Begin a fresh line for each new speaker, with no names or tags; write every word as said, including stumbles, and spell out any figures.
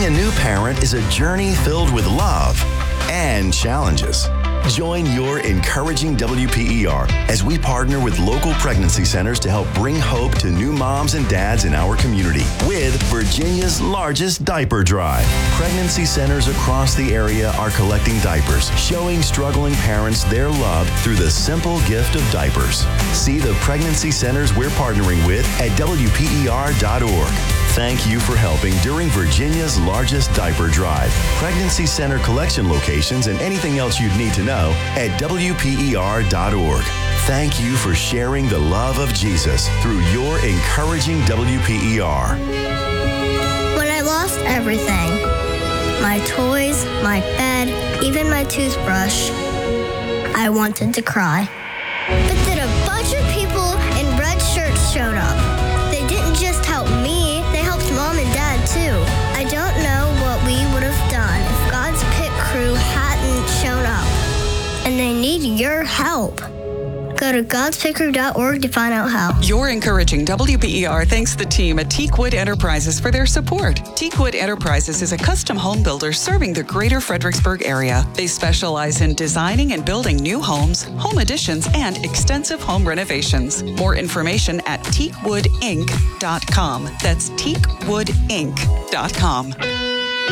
a new parent is a journey filled with love and challenges. Join your Encouraging W P E R as we partner with local pregnancy centers to help bring hope to new moms and dads in our community with Virginia's largest diaper drive. Pregnancy centers across the area are collecting diapers, showing struggling parents their love through the simple gift of diapers. See the pregnancy centers we're partnering with at W P E R dot org. Thank you for helping during Virginia's largest diaper drive. Pregnancy center collection locations and anything else you'd need to know at W P E R dot org. Thank you for sharing the love of Jesus through your Encouraging W P E R.
When I lost everything, my toys, my bed, even my toothbrush, I wanted to cry. But then a bunch of people in red shirts showed up. They didn't just help me, they helped Mom and Dad too. I don't know what we would have done if God's pit crew hadn't shown up. And they need your help. Go to gods pit crew dot org to find out how.
You're Encouraging W P E R thanks the team at Teakwood Enterprises for their support. Teakwood Enterprises is a custom home builder serving the greater Fredericksburg area. They specialize in designing and building new homes, home additions, and extensive home renovations. More information at teakwood inc dot com. That's teakwood inc dot com.